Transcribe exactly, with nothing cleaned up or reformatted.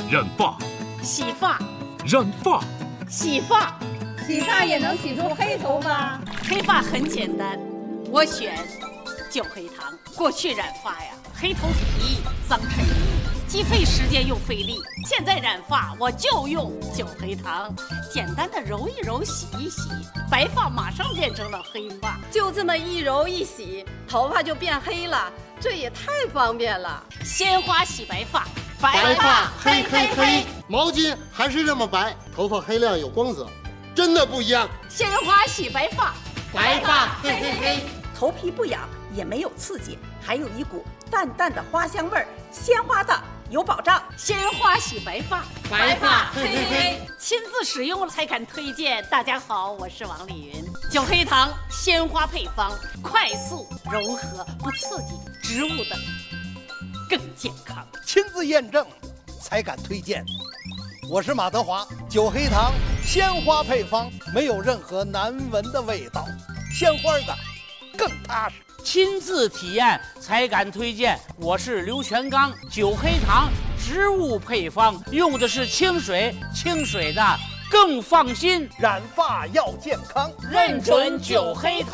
染发、 洗发、 染发、 洗发， 洗发也能洗出黑头发。 黑发很简单，我选九黑糖。过去染发呀，黑头皮、脏衬衣，既费时间又费力。现在染发我就用九黑糖，简单的揉一揉，洗一洗，白发马上变成了黑发。 就这么一揉一洗，头发就变黑了，这也太方便了。 鲜花洗白发。 白发黑黑黑，毛巾还是这么白，头发黑亮有光泽，真的不一样。 鲜花洗白发， 白发黑黑黑， 头皮不痒，也没有刺激，还有一股淡淡的花香味儿，鲜花的有保障。 鲜花洗白发， 白发黑黑黑， 亲自使用才敢推荐。大家好，我是王丽云。九黑糖鲜花配方，快速柔和，不刺激，植物的更健康。 亲自验证才敢推荐。我是马德华，九黑糖鲜花配方，没有任何难闻的味道，鲜花的更踏实。 亲自体验才敢推荐。我是刘全刚，九黑糖植物配方，用的是清水，清水的更放心。 染发要健康， 认准九黑糖。